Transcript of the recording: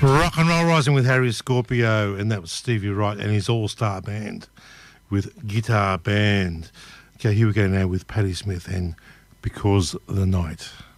Rock and Roll Rising with Harry Scorpio, and that was Stevie Wright and his all-star band with Guitar Band. Okay, here we go now with Patti Smith and Because the Night.